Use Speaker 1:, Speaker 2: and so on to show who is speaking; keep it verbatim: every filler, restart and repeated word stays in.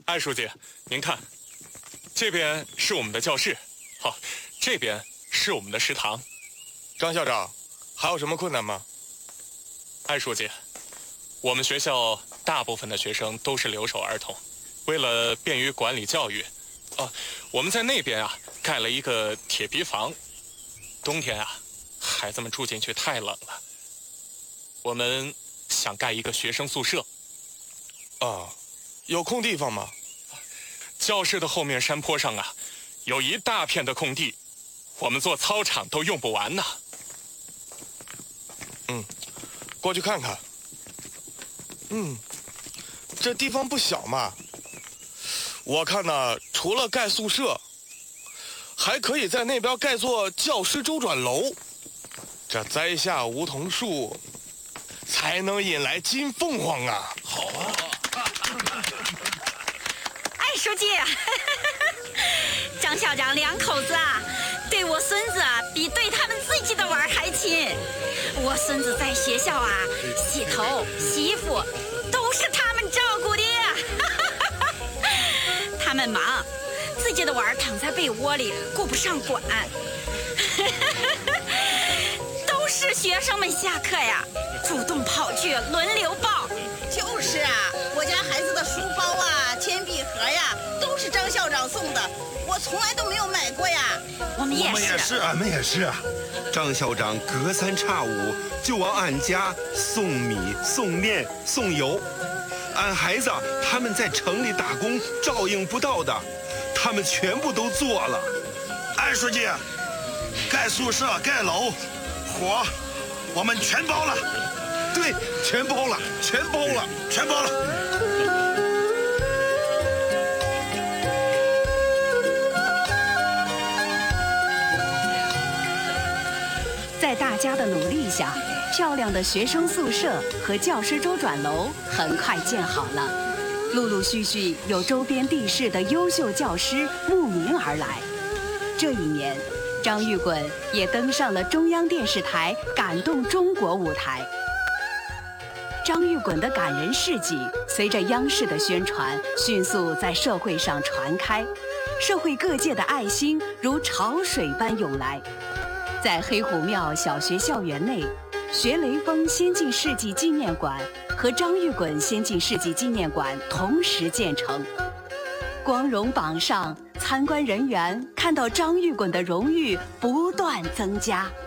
Speaker 1: 艾书记，您看，这边是我们的教室，好，这边是我们的食堂。
Speaker 2: 张校长，还有什么困难吗？
Speaker 1: 艾书记，我们学校大部分的学生都是留守儿童，为了便于管理教育，哦，我们在那边啊盖了一个铁皮房，冬天啊，孩子们住进去太冷了，我们想盖一个学生宿舍。
Speaker 2: 啊，有空地方吗？
Speaker 1: 教室的后面山坡上啊，有一大片的空地，我们做操场都用不完呢。
Speaker 2: 嗯，过去看看。嗯，这地方不小嘛。我看呢，除了盖宿舍，还可以在那边盖座教师周转楼。这栽下梧桐树，才能引来金凤凰啊！
Speaker 1: 好啊！
Speaker 3: 艾书记，张校长两口子啊，对我孙子啊，比对他们自己的娃儿还亲。我孙子在学校啊，洗头、洗衣服，都是他们照顾的。他们忙，自己的娃儿躺在被窝里，顾不上管。都是学生们下课呀，主动跑去轮流抱。
Speaker 4: 就是啊，我家孩子的书包啊、铅笔盒呀，都是张校长送的，我从来都没有买过呀。
Speaker 3: 我们也是，
Speaker 5: 我们也是，俺们也是啊。张校长隔三差五就往俺家送米、送面、送油，俺孩子他们在城里打工照应不到的，他们全部都做了。
Speaker 6: 艾书记，盖宿舍、盖楼，活我们全包了。
Speaker 5: 对，全包了，全包了，
Speaker 6: 全包了。
Speaker 7: 在大家的努力下，漂亮的学生宿舍和教师周转楼很快建好了。陆陆续续有周边地市的优秀教师慕名而来。这一年，张玉滚也登上了中央电视台《感动中国》舞台。张玉滚的感人事迹随着央视的宣传，迅速在社会上传开，社会各界的爱心如潮水般涌来。在黑虎庙小学校园内，学雷锋先进事迹纪念馆和张玉滚先进事迹纪念馆同时建成。光荣榜上，参观人员看到张玉滚的荣誉不断增加。